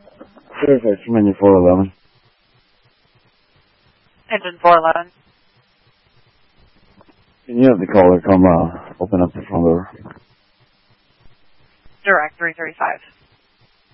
Fairfax, menu 411. Engine 411. Can you have the caller come open up the front door? Direct 335.